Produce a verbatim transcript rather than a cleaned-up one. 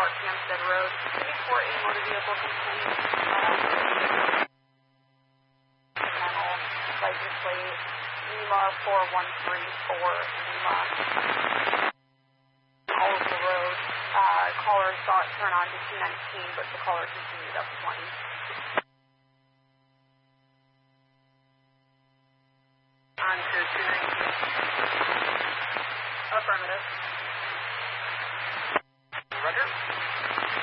Park, Hampstead Road. three four eight motor vehicle complaint. Uh, mental license plate Lima four one three four Lima. All over the road. Uh, caller saw it turn on to two nineteen, but the caller continued up twenty.